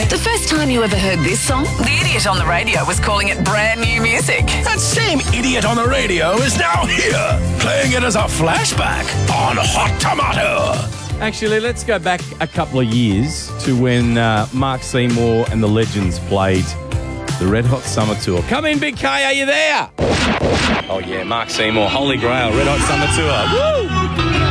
The first time you ever heard this song, the idiot on the radio was calling it brand new music. That same idiot on the radio is now here, playing it as a flashback on Hot Tomato. Actually, let's go back a couple of years to when Mark Seymour and the Legends played the Red Hot Summer Tour. Come in, Big K, are you there? Oh, yeah, Mark Seymour, Holy Grail, Red Hot Summer Tour. Woo!